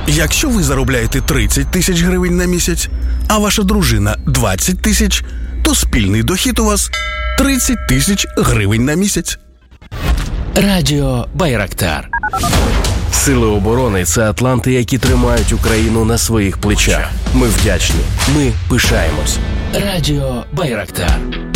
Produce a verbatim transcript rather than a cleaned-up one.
Якщо ви заробляєте тридцять тисяч гривень на місяць, а ваша дружина двадцять тисяч, то спільний дохід у вас тридцять тисяч гривень на місяць. Радіо Байрактар. Сили оборони – це атланти, які тримають Україну на своїх плечах. Ми вдячні. Ми пишаємось. Радіо Байрактар.